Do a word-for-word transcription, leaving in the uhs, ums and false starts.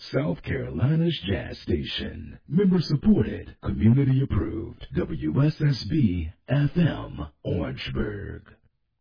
South Carolina's jazz station. Member supported, community approved. W S S B F M, Orangeburg.